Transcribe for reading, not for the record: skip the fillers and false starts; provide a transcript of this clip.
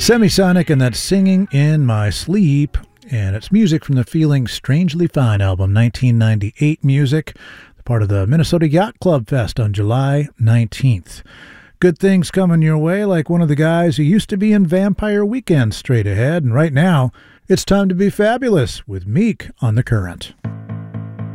Semisonic and that Singing in My Sleep, and it's music from the Feeling Strangely Fine album, 1998 music, part of the Minnesota Yacht Club Fest on July 19th. Good things coming your way, like one of the guys who used to be in Vampire Weekend straight ahead, and right now, it's time to be fabulous with Meek on The Current.